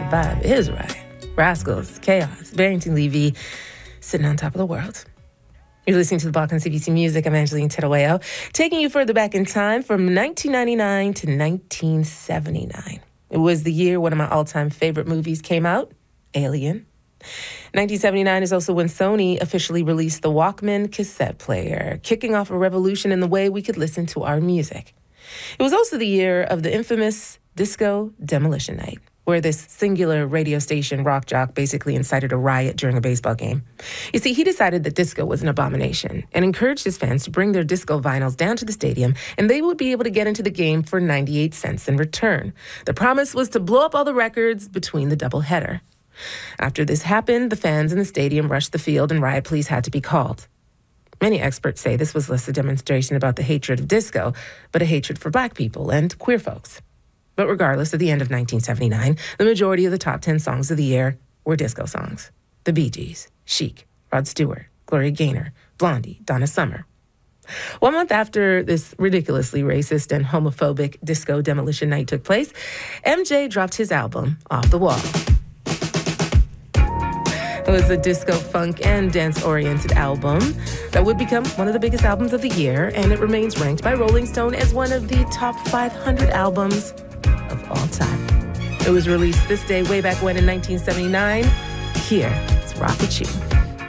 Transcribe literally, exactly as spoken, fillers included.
vibe is right. Rascals, Chaos, Barrington Levy, sitting on top of the world. You're listening to the Balkan C B C Music. I'm Angeline Tedaweo, taking you further back in time from nineteen ninety-nine to nineteen seventy-nine. It was the year one of my all-time favorite movies came out, Alien. nineteen seventy-nine is also when Sony officially released the Walkman cassette player, kicking off a revolution in the way we could listen to our music. It was also the year of the infamous Disco Demolition Night, where this singular radio station rock jock basically incited a riot during a baseball game. You see, he decided that disco was an abomination and encouraged his fans to bring their disco vinyls down to the stadium, and they would be able to get into the game for ninety-eight cents in return. The promise was to blow up all the records between the doubleheader. After this happened, the fans in the stadium rushed the field and riot police had to be called. Many experts say this was less a demonstration about the hatred of disco, but a hatred for black people and queer folks. But regardless, at the end of nineteen seventy-nine, the majority of the top ten songs of the year were disco songs. The Bee Gees, Chic, Rod Stewart, Gloria Gaynor, Blondie, Donna Summer. One month after this ridiculously racist and homophobic Disco Demolition Night took place, M J dropped his album, Off the Wall. It was a disco, funk, and dance-oriented album that would become one of the biggest albums of the year, and it remains ranked by Rolling Stone as one of the top five hundred albums of all time. It was released this day way back when in nineteen seventy-nine. Here, it's Rock With You.